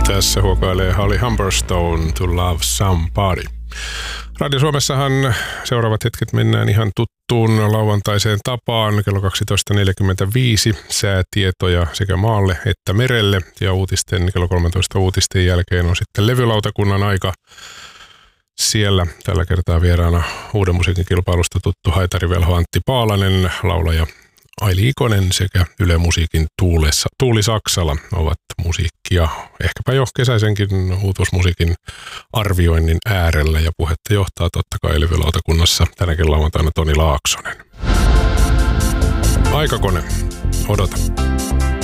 Tässä huokailee Holly Humberstone to Love Somebody. Radio Suomessahan seuraavat hetket mennään ihan tuttuun lauantaiseen tapaan. Kello 12.45 säätietoja sekä maalle että merelle. Ja kello 13 uutisten jälkeen on sitten levylautakunnan aika. Siellä tällä kertaa vieraana uuden musiikin kilpailusta tuttu haitarivelho Antti Paalanen, laulaja Aili Ikonen sekä Yle Musiikin Tuuli Saksala ovat musiikkia, ehkäpä jo kesäisenkin uutuusmusiikin arvioinnin äärellä, ja puhetta johtaa totta kai levylautakunnassa tänäkin lauantaina Toni Laaksonen. Aikakone, odota.